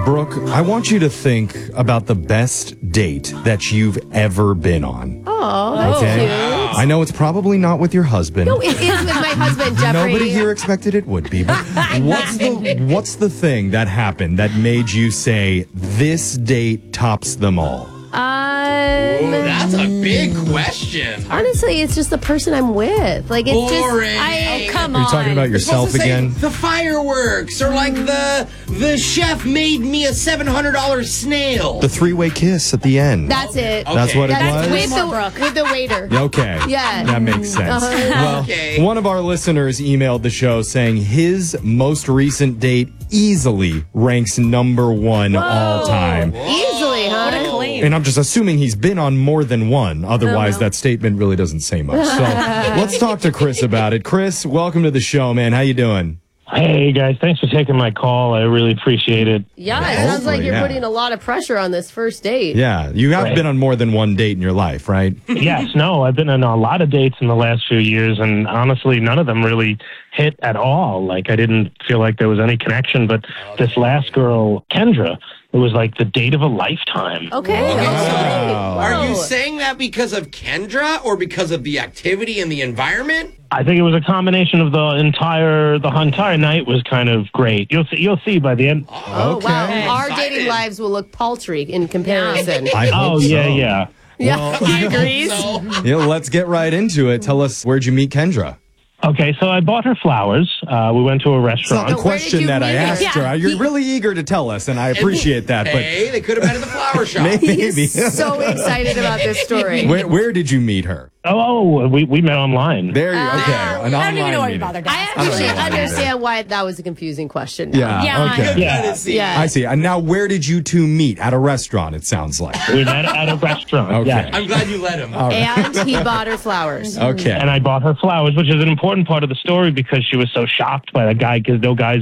Brooke, I want you to think about the best date that you've ever been on. Oh, that's cute. I know it's probably not with your husband. No, it is with my husband, Jeffrey. Nobody here expected it would be. But what's the thing that happened that made you say, this date tops them all? That's a big question. Honestly, it's just the person I'm with. Like, it's Boring. just... Come Are on. you talking about yourself again? The fireworks, or like the chef made me a $700 snail. The three-way kiss at the end. That's it. That's what it That's was? with the waiter. Okay. Yeah. That makes sense. Well, Okay. one of our listeners emailed the show saying his most recent date easily ranks number one all time. Easily, huh? What a claim. And I'm just assuming he's been on more than one. Otherwise, that statement really doesn't say much. So let's talk to Chris about it. Chris, welcome to the show, man. How you doing? Hey, guys. Thanks for taking my call. I really appreciate it. Yeah, it sounds like you're yeah. putting a lot of pressure on this first date. Yeah, you have Right. been on more than one date in your life, right? Yes, no, I've been on a lot of dates in the last few years, and honestly, none of them really hit at all. Like, I didn't feel like there was any connection, but this last girl, Kendra, it was like the date of a lifetime. Okay. Wow. Are you saying that because of Kendra or because of the activity and the environment? I think it was a combination of the entire night was kind of great. You'll see by the end. Oh, Okay. wow. Our Excited. dating lives will look paltry in comparison. I hope Oh, so. yeah. Yeah. He agrees. So, Yeah, let's get right into it. Tell us, where'd you meet Kendra? Okay, so I bought her flowers. We went to a restaurant. A where did question you that I meet her? asked her. You're really eager to tell us, and I appreciate that. hey, they could have been at the flower shop. But maybe. He's so excited about this story. Where did you meet her? We met online. There you okay. An I don't even online know why you meeting. bothered to I ask. actually I don't know. understand why that was a confusing question. now. Yeah. Yeah, Okay. Yeah. I see. And now, where did you two meet? At a restaurant, it sounds like. We met at a restaurant. Okay. Yeah. I'm glad you let him. And he bought her flowers. Okay. And I bought her flowers, which is an important part of the story because she was so shocked by the guy because no guys